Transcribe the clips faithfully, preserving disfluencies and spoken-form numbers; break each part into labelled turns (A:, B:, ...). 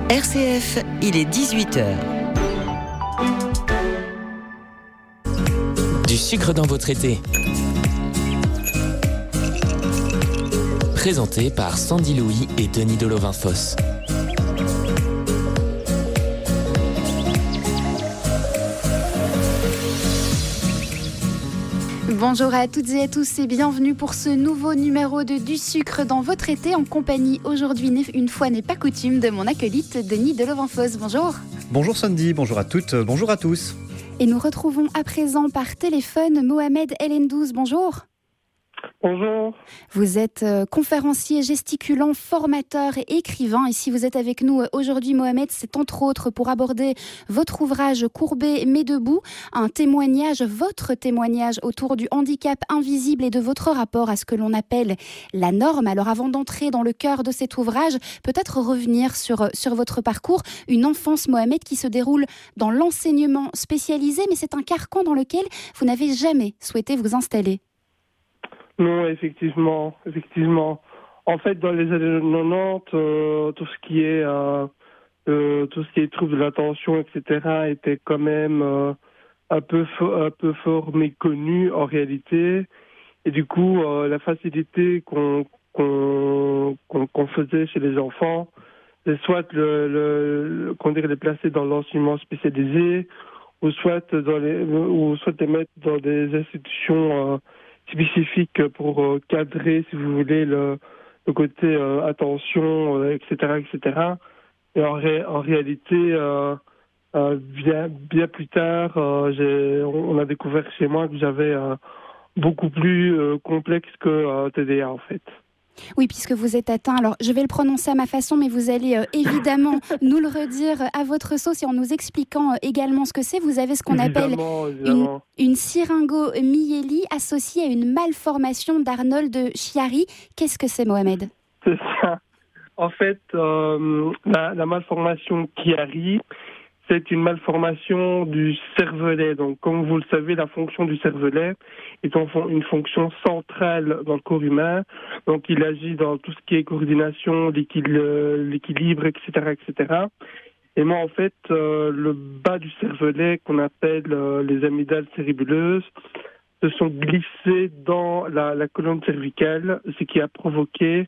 A: R C F, il est dix-huit heures.
B: Du sucre dans votre été. Présenté par Sandy Louis et Denis Delovin-Fosse.
C: Bonjour à toutes et à tous et bienvenue pour ce nouveau numéro de Du sucre dans votre été en compagnie aujourd'hui, une fois n'est pas coutume, de mon acolyte Denis Delovin-Fosse. Bonjour.
D: Bonjour Sandy, bonjour à toutes, bonjour à tous.
C: Et nous retrouvons à présent par téléphone Mohamed El Hendouz. Bonjour.
E: Bonjour.
C: Vous êtes euh, conférencier gesticulant, formateur et écrivain. Et si vous êtes avec nous euh, aujourd'hui, Mohamed, c'est entre autres pour aborder votre ouvrage Courbé mais debout, un témoignage, votre témoignage autour du handicap invisible et de votre rapport à ce que l'on appelle la norme. Alors avant d'entrer dans le cœur de cet ouvrage, peut-être revenir sur, sur votre parcours. Une enfance, Mohamed, qui se déroule dans l'enseignement spécialisé, mais c'est un carcan dans lequel vous n'avez jamais souhaité vous installer.
E: Non, effectivement, effectivement. En fait, dans les années quatre-vingt-dix, euh, tout ce qui est euh, euh, tout ce qui est trouble de l'attention, et cetera, était quand même euh, un peu fo- un peu fort méconnu en réalité. Et du coup, euh, la facilité qu'on qu'on, qu'on qu'on faisait chez les enfants, c'est soit le, le, le qu'on dirait les placer dans l'enseignement spécialisé, ou soit dans les ou soit les mettre dans des institutions euh, spécifique pour euh, cadrer, si vous voulez, le, le côté euh, attention, euh, et cetera, et cetera. Et en, ré, en réalité, euh, euh, bien, bien plus tard, euh, j'ai, on a découvert chez moi que j'avais euh, beaucoup plus euh, complexe que euh, T D A, en fait.
C: Oui, puisque vous êtes atteint, alors je vais le prononcer à ma façon, mais vous allez euh, évidemment nous le redire à votre sauce et en nous expliquant euh, également ce que c'est. Vous avez ce qu'on
E: évidemment,
C: appelle
E: évidemment.
C: une, une syringomyélie associée à une malformation d'Arnold Chiari. Qu'est-ce que c'est, Mohamed ?
E: C'est ça. En fait, euh, la, la malformation Chiari, c'est une malformation du cervelet. Donc, comme vous le savez, la fonction du cervelet est une fonction centrale dans le corps humain. Donc, il agit dans tout ce qui est coordination, l'équilibre, et cetera, et cetera. Et moi, en fait, euh, le bas du cervelet, qu'on appelle euh, les amygdales cérébelleuses, se sont glissés dans la, la colonne cervicale, ce qui a provoqué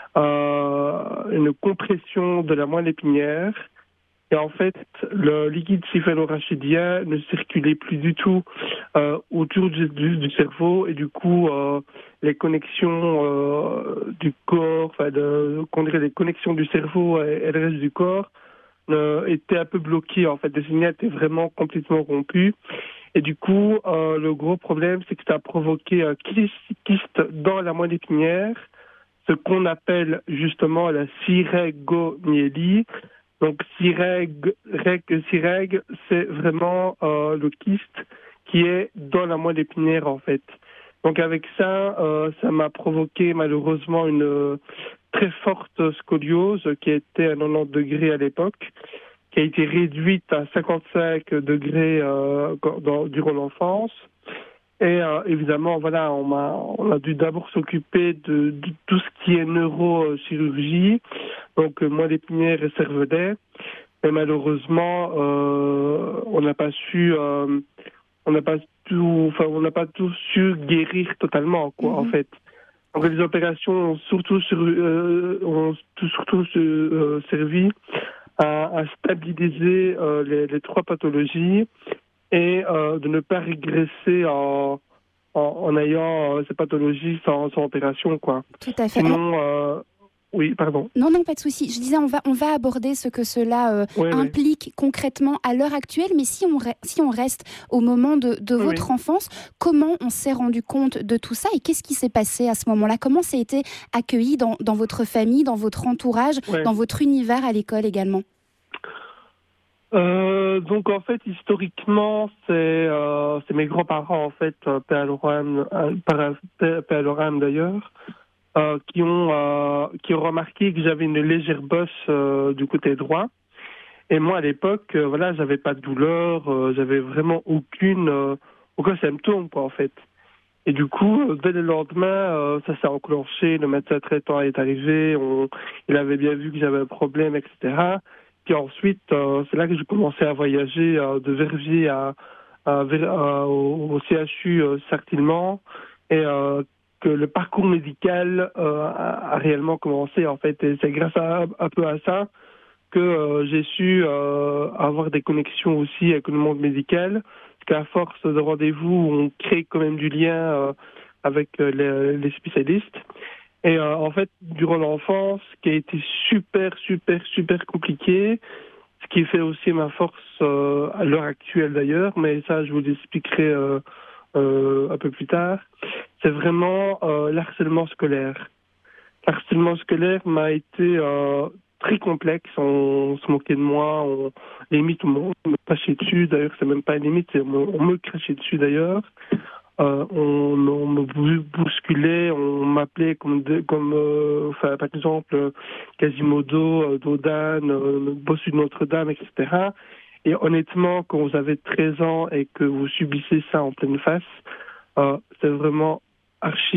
E: euh, une compression de la moelle épinière. Et en fait, le liquide céphalorachidien ne circulait plus du tout euh, autour du, du, du cerveau et du coup, euh, les connexions euh, du corps, enfin, de, qu'on dirait les connexions du cerveau et, et le reste du corps euh, étaient un peu bloquées. En fait, le signal était vraiment complètement rompu. Et du coup, euh, le gros problème, c'est que ça a provoqué un kyste dans la moelle épinière, ce qu'on appelle justement la syringomyélie. Donc, sireg, reg, sireg, c'est vraiment euh, le kyste qui est dans la moelle épinière, en fait. Donc, avec ça, euh, ça m'a provoqué malheureusement une euh, très forte scoliose qui était à quatre-vingt-dix degrés à l'époque, qui a été réduite à cinquante-cinq degrés euh, dans, durant l'enfance. Et euh, évidemment, voilà, on, m'a, on a dû d'abord s'occuper de, de tout ce qui est neurochirurgie, donc euh, moelle épinière et cervelet. Mais malheureusement, euh, on n'a pas su, euh, on n'a pas tout, enfin, on n'a pas tout su guérir totalement, quoi, mm-hmm. en fait. Donc les opérations ont surtout, sur, euh, ont surtout euh, servi à, à stabiliser euh, les, les trois pathologies et euh, de ne pas régresser en, en, en ayant euh, ces pathologies sans, sans opération, quoi.
C: Tout à fait.
E: Sinon, euh, oui, pardon.
C: Non, non, pas de souci. Je disais, on va, on va aborder ce que cela euh,
E: oui,
C: implique oui. concrètement à l'heure actuelle, mais si on, re- si on reste au moment de, de
E: oui,
C: votre
E: oui.
C: enfance, comment on s'est rendu compte de tout ça et qu'est-ce qui s'est passé à ce moment-là ? Comment ça a été accueilli dans, dans votre famille, dans votre entourage,
E: oui.
C: dans votre univers à l'école également ?
E: Euh, donc en fait historiquement c'est euh, c'est mes grands-parents en fait euh, paix à leur âme, paix à leur âme d'ailleurs euh, qui ont euh, qui ont remarqué que j'avais une légère bosse euh, du côté droit et moi à l'époque euh, voilà j'avais pas de douleur euh, j'avais vraiment aucune euh, aucun symptôme quoi en fait et du coup euh, dès le lendemain euh, ça s'est enclenché, le médecin traitant est arrivé, on, il avait bien vu que j'avais un problème etc. puis ensuite, euh, c'est là que j'ai commencé à voyager euh, de Verviers à, à, à, au, au C H U euh, Sartillement, et euh, que le parcours médical euh, a, a réellement commencé, en fait. Et c'est grâce à, un peu à ça que euh, j'ai su euh, avoir des connexions aussi avec le monde médical, parce qu'à force de rendez-vous, on crée quand même du lien euh, avec euh, les, les spécialistes. Et euh, en fait, durant l'enfance, ce qui a été super, super, super compliqué, ce qui fait aussi ma force euh, à l'heure actuelle d'ailleurs, mais ça, je vous l'expliquerai euh, euh, un peu plus tard, c'est vraiment euh, l'harcèlement scolaire. L'harcèlement scolaire m'a été euh, très complexe, on se moquait de moi, on, limite on me crachait dessus, d'ailleurs c'est même pas une limite, c'est, on, on me crachait dessus d'ailleurs. Euh, on, on me bousculait, on m'appelait comme, de, comme euh, enfin, par exemple, Quasimodo, euh, Dodane, euh, Bossu de Notre-Dame, et cetera. Et honnêtement, quand vous avez treize ans et que vous subissez ça en pleine face, euh, c'est vraiment archi